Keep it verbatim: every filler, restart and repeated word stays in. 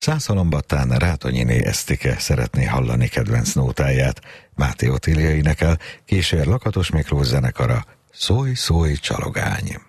Szászalombattán Rátonyiné Esztike szeretné hallani kedvenc nótáját. Máté Otília énekel, kísér Lakatos Miklós zenekara. Szólj, szólj, csalogány!